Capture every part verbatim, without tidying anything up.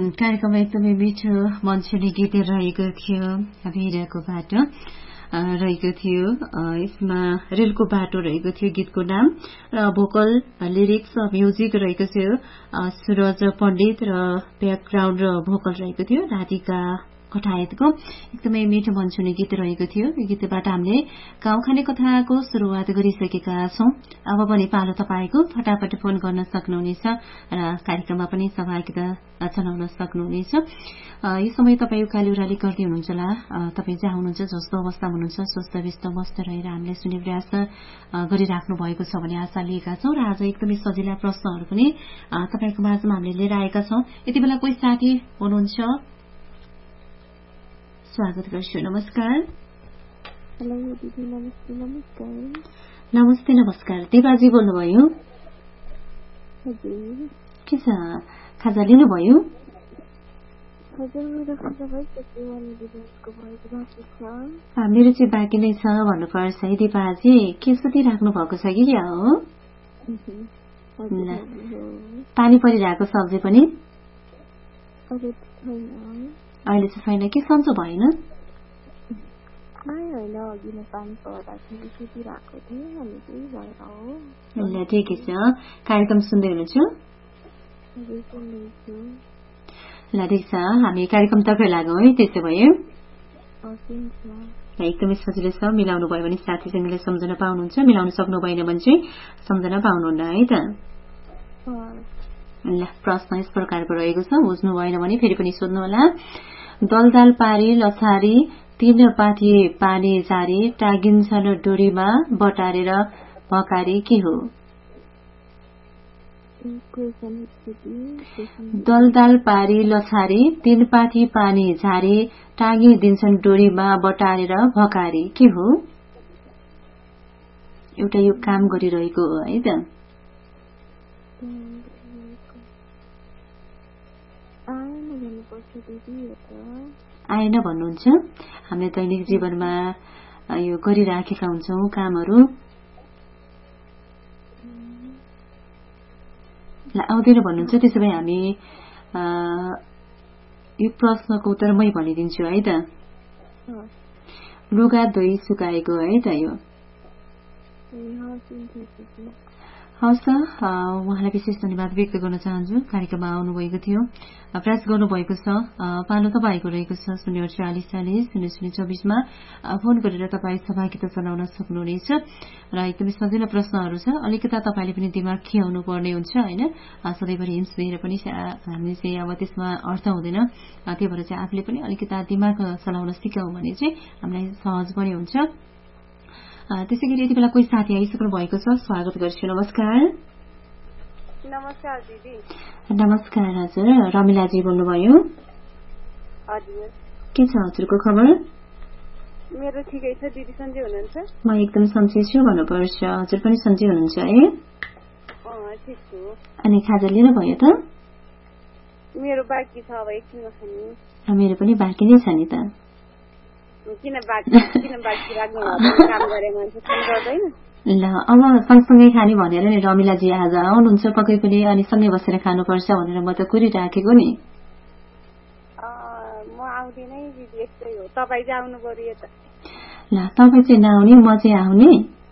कार्यक्रम एकदमै मिठो मन्छुली गीत रहेको थियो भिरको बाटो रहेको थियो। यसमा रेलको बाटो रहेको थियो गीतको नाम र भोकल लिरिक्स म्युजिक रहेको थियो सुरज पण्डित र ब्याकग्राउन्ड र भोकल रहेको थियो राधिका कठायतको। एकदमै मिठो मन्छुली गीत रहेको थियो। यो गीतबाट हामीले गाउँ खाने कथाको सुरुवात गरिसकेका छौं। अब पनि पालो तपाईको फटाफट फोन गर्न सक्नुहुनेछ र कार्यक्रममा पनि सहभागिता जनाउन सक्नुहुनेछ। यो समय तपाई उकाली उराली गर्दै हुनुहुन्छ होला, तपाई जहाँ हुनुहुन्छ जस्तो अवस्था हुनुहुन्छ स्वस्थ व्यस्त मस्त रहेर हामीले सुन्ने प्रयास गरिराख्नु भएको छ भन्ने आशा लिएका छौं र आज एकदमै सजिला प्रश्नहरू पनि तपाईको माझमा हामीले लिएर आएका छौं। यति बेला कोही साथी हुनुहुन्छ, स्वागत गर्छु। नमस्कार। हेलो दिदी, नमस्ते। नमस्कार। नमस्ते नमस्कार। देवाजी बोल्नुभयो? हजुर। के छ, खाजा लिनुभयो? हजुर, मेरो खाजा भइसक्यो। अनि दिदीको भएको बाँकी छ? मेरो चाहिँ बाँकी नै छ भन्नुपर्छ है दिपाजी। के सुतिराख्नु भएको छ कि क्या हो? पानी परिरहेको सब्जी पनि अहिले चाहिँ छैन कि सन्चो भएन? ल ठिकै छ। कार्यक्रम सुन्दै हुनुहुन्छ? ल ठिक छ, हामी कार्यक्रमतर्फ लागौँ है। त्यसो भए एकदमै सजिलो छ, मिलाउनु भयो भने साथीसँगले सम्झन पाउनुहुन्छ, मिलाउन सक्नु भएन भने चाहिँ सम्झन पाउनुहुन्न है त। ल प्रश्न यस प्रकारको रहेको छ, बुझ्नु भएन भने फेरि पनि सोध्नु होला। दलदाल पारी लछारी तीन पाठी पानी झारी टागिन्छन् डोरीमा बटारेर भकारी के हो? दलदाल पारी लछारी तीन पाठी पानी झारी टागी दिन्छन् डोरीमा बटारेर भकारी के हो? एउटा यो काम गरिरहेको हो है त। आएन भन्नुहुन्छ? हामीले दैनिक जीवनमा यो गरिराखेका हुन्छौं कामहरू। आउँदैन भन्नुहुन्छ? त्यसो भए हामी यो प्रश्नको उत्तर मै भनिदिन्छु है त। लुगा धोइ सुकाएको है त यो। हवस्, उहाँलाई विशेष धन्यवाद व्यक्त गर्न चाहन्छु। कार्यक्रममा आउनुभएको थियो, प्रयास गर्नुभएको छ। पालो तपाईँको रहेको छ शून्य अडचालिस चालिस शून्य शून्य चौबिसमा फोन गरेर तपाईँ सहभागिता जनाउन सक्नुहुनेछ र एकदमै सजिलो प्रश्नहरू छ। अलिकता तपाईँले पनि दिमाग खियाउनु पर्ने हुन्छ होइन। सधैँभरि हिम्स दिएर पनि हामीले चाहिँ अब त्यसमा अर्थ हुँदैन। त्यही भएर चाहिँ आफूले पनि अलिकता दिमाग चलाउन सिकाउँ भने चाहिँ हामीलाई सहज पनि हुन्छ। त्यसै गरी यति बेला कोही साथी आइसक्नु भएको छ, स्वागत गर्छु। नमस्कार। नमस्कार दिदी। नमस्कार हजुर, रमिलाजी बोल्नुभयो? हजुर। के छ हजुरको खबर? मेरो ठिकै छ दिदी, सन्चै हुनुहुन्छ? म एकदम सन्चै छु भन्नुपर्छ। हजुर पनि सन्चै हुनुहुन्छ है? अँ ठिक छु। अनि खाजा लिनुभयो त? मेरो बाँकी छ, अब एकछिनमा खाने। मेरो पनि बाँकी नै छ नि त। किन बाँकी किन बाँकी राख्नु काम गरे मान्छे काम गर्दैन? ल अब सँगसँगै खाने भनेर नि रमिलाजी आज आउनुहुन्छ पक्कै पनि, अनि सँगै बसेर खानुपर्छ भनेर म त कुरिराखेको नि। म आउँदिनै दिदी, यस्तै हो। तपाईँ चाहिँ आउनु पर्यो त। ल तपाईँ चाहिँ नआउने, म चाहिँ आउने?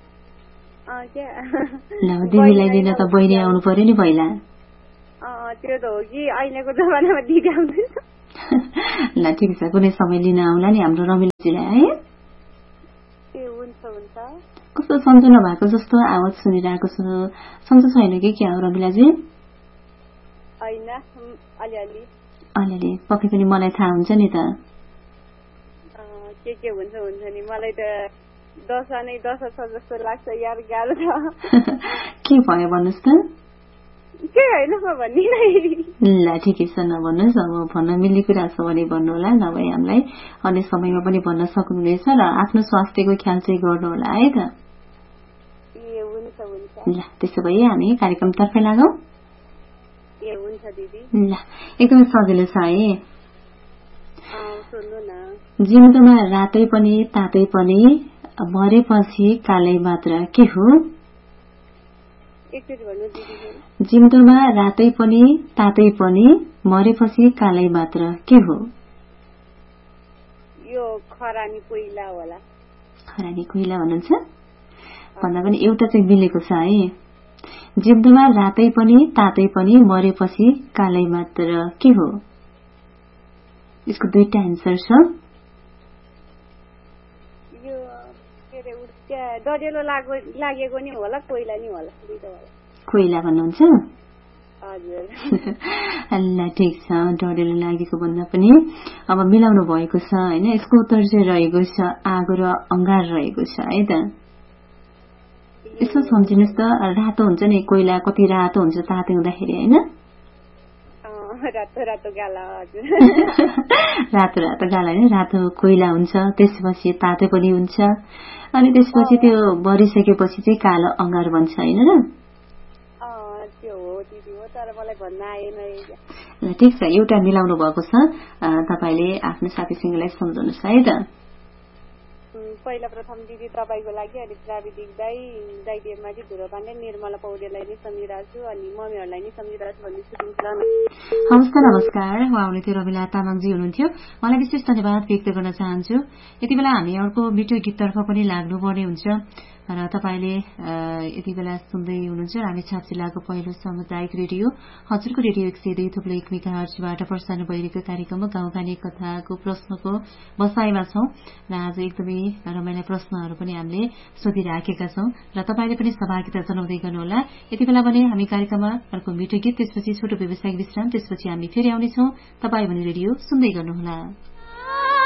ल दिदीलाई दिन त बहिनी आउनु पर्यो नि पहिला। त्यो त हो कि अहिलेको जमानामा दिदी आउँदैन। ल ठिक छ, कुनै समय लिन आउला नि हाम्रो रमिलाजीलाई है। ए हुन्छ हुन्छ। कस्तो सन्चो नभएको जस्तो आवाज सुनिरहेको छु, सन्चो छैन कि क्या हो रमिलाजी? हैन, अलिअलि अलिअलि पक्कै पनि मलाई थाहा हुन्छ नि त। के के हुन्छ हुन्छ नि, मलाई त दशा नै दशा छ जस्तो लाग्छ यार, गाह्रो छ। के भयो भन्नुहोस् त? के होइन म भन्ने नै। ल ठिकै छ, नभन्नुहोस्। अब भन्न मिल्ने कुरा छ भने भन्नु होला, नभए हामीलाई अन्य समयमा पनि भन्न सक्नुहुनेछ र आफ्नो स्वास्थ्यको ख्याल चाहिँ गर्नु होला है त। ए हुन्छ हुन्छ। ल त्यसो भए हामी कार्यक्रमतर्फ लागौँ। ए हुन्छ दिदी। ल एकदमै सजिलो छ है। सुन्नु न। जिउँदोमा रातै पनि तातै पनि मरेपछि कालै मात्र के हो? एकचोटि भन्नु दिदी। जिउँदोमा रातै पनि तातै पनि मरेपछि कालै मात्र के हो? यो खरानी कोइला होला। खरानी कोइला भन्नुहुन्छ? भन्दा पनि एउटा चाहिँ मिलेको छ है। जिउँदोमा रातै पनि तातै पनि मरेपछि कालै मात्र के हो? यसको दुईटा एन्सर छ। यो के रे उड्या डडेलो लागेको नि होला, कोइला नि होला, दुईटा होला। कोइला भन्नुहुन्छ? हजुर। ल ठिक छ, डडेलो लागेको भन्दा पनि अब मिलाउनु भएको छ हैन। यसको उत्तर चाहिँ रहेको छ आगो र अंगार रहेको छ है त। यसो सम्झिनुस् त, रातो हुन्छ नि कोइला, कति रातो हुन्छ तातो हुँदाखेरि हैन। रातो रातो गाला। हजुर। रातो रातो गाला हैन, रातो कोइला हुन्छ, त्यसपछि तातो पनि हुन्छ, अनि त्यसपछि त्यो बढिसकेपछि चाहिँ कालो अंगार बन्छ हैन र? त्यो हो दिदी हो, तर मलाई भन्न आएन। ल ठिक छ, एउटा मिलाउनु भएको छ। तपाईले आफ्नो साथीसँगलाई सम्झाउनुस् है त। पहिला प्रथम दिदी तपाईको लागि, अनि प्राविधिक दाई दाई देवमाझी धुरोपाण्डे निर्मला पौडेललाई नै सम्झिरहेको छु, अनि मम्मीहरूलाई नै सम्झिरहेको छु भन्ने सुनिन्छ। हवस् त, नमस्कार। उहाँ हुनुहुन्थ्यो रमिला तामाङजी हुनुहुन्थ्यो। उहाँलाई विशेष धन्यवाद व्यक्त गर्न चाहन्छु। यति बेला हामी अर्को मिठो गीततर्फ पनि लाग्नुपर्ने हुन्छ र तपाईले यति बेला सुन्दै हुनुहुन्छ हामी छाप जिल्लाको पहिलो सामुदायिक रेडियो हजुरको रेडियो एक सय दुई थुप्रो एक मेगाहर्जबाट प्रसारण भइरहेको कार्यक्रम गाउँखाने कथाको प्रश्नको बसाइमा छौं र आज एकदमै रमाइला प्रश्नहरू पनि हामीले सोधिराखेका छौं र तपाईले पनि सहभागिता जनाउँदै गर्नुहोला। यति बेला भने हामी कार्यक्रममा अर्को मिठो गीत, त्यसपछि छोटो व्यावसायिक विश्राम, त्यसपछि हामी फेरि आउनेछौं। तपाई भने रेडियो सुन्दै गर्नुहोला।